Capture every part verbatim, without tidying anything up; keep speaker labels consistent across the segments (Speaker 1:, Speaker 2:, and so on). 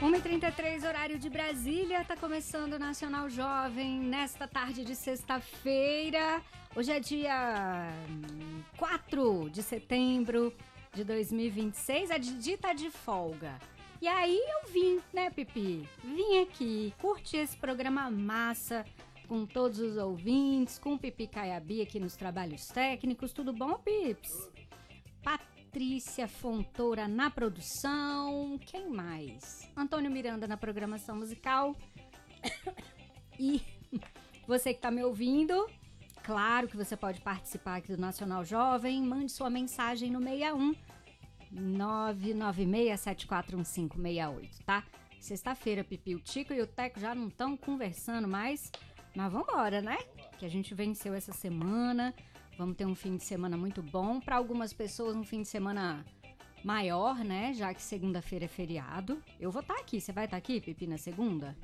Speaker 1: uma e trinta e três, horário de Brasília, tá começando o Nacional Jovem nesta tarde de sexta-feira. Hoje é dia quatro de setembro de dois mil e vinte e seis, a Didi tá de folga. E aí eu vim, né, Pipi? Vim aqui curtir esse programa massa com todos os ouvintes, com o Pipi Caiabi aqui nos trabalhos técnicos. Tudo bom, Pips? Patrícia Fontoura na produção. Quem mais? Antônio Miranda na programação musical. E você que tá me ouvindo, claro que você pode participar aqui do Nacional Jovem. Mande sua mensagem no seis um nove nove seis sete quatro um cinco seis oito, tá? Sexta-feira, Pipi, o Tico e o Teco já não estão conversando mais, mas vambora, né? Que a gente venceu essa semana, vamos ter um fim de semana muito bom. Para algumas pessoas, um fim de semana maior, né? Já que segunda-feira é feriado. Eu vou estar aqui, você vai estar aqui, Pipi, na segunda?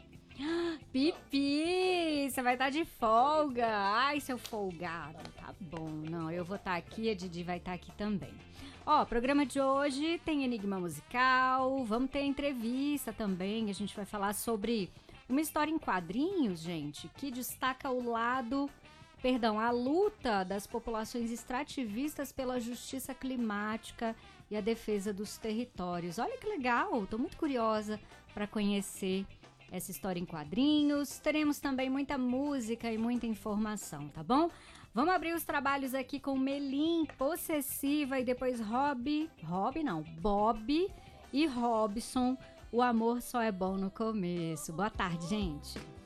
Speaker 1: Pipi, você vai estar de folga. Ai, seu folgado. Tá bom, não, eu vou estar aqui, a Didi vai estar aqui também. Ó, o programa de hoje tem enigma musical, vamos ter entrevista também, a gente vai falar sobre uma história em quadrinhos, gente, que destaca o lado, perdão, a luta das populações extrativistas pela justiça climática e a defesa dos territórios. Olha que legal, tô muito curiosa para conhecer essa história em quadrinhos. Teremos também muita música e muita informação, tá bom? Vamos abrir os trabalhos aqui com Melim, Possessiva, e depois Rob, Rob não, Bob e Robson, O Amor Só É Bom no Começo. Boa tarde, gente.